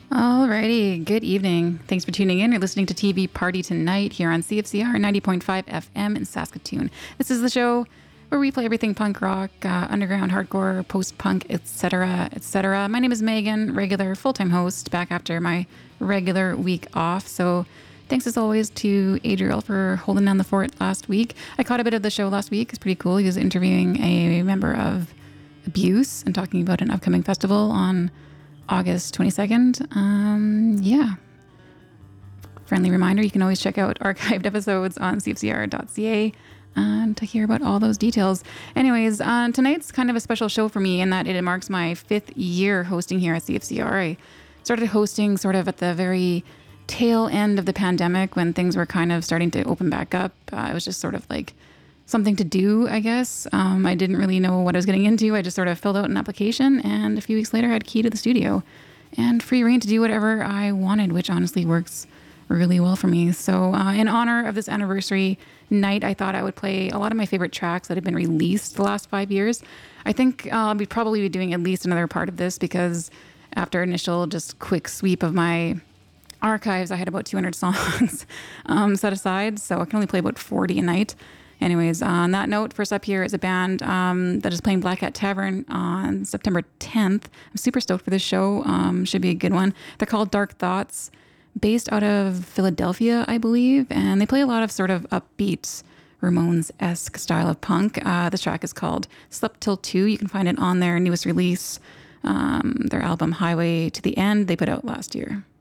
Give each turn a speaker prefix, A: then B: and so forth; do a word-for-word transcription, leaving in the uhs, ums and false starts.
A: Alrighty, good evening. Thanks for tuning in. You're listening to T V Party Tonight here on C F C R ninety point five F M in Saskatoon. This is the show where we play everything punk rock, uh, underground, hardcore, post-punk, et cetera, et cetera. My name is Megan, regular full-time host, back after my regular week off. So thanks as always to Adriel for holding down the fort last week. I caught a bit of the show last week. It's pretty cool. He was interviewing a member of Abuse and talking about an upcoming festival on August twenty-second. Um, yeah. Friendly reminder, you can always check out archived episodes on c f c r dot c a um, to hear about all those details. Anyways, uh, tonight's kind of a special show for me in that it marks my fifth year hosting here at C F C R. I started hosting sort of at the very tail end of the pandemic when things were kind of starting to open back up. Uh, it was just sort of like something to do, I guess. Um, I didn't really know what I was getting into. I just sort of filled out an application, and a few weeks later I had a key to the studio and free reign to do whatever I wanted, which honestly works really well for me. So uh, in honor of this anniversary night, I thought I would play a lot of my favorite tracks that have been released the last five years. I think uh, I'll be probably be doing at least another part of this because after initial just quick sweep of my archives, I had about two hundred songs um, set aside, so I can only play about forty a night. Anyways, on that note, first up here is a band um, that is playing Black Cat Tavern on September tenth. I'm super stoked for this show. Um, should be a good one. They're called Dark Thoughts, based out of Philadelphia, I believe, and they play a lot of sort of upbeat Ramones-esque style of punk. Uh, the track is called Slept Till Two. You can find it on their newest release, um, their album Highway to the End they put out last year.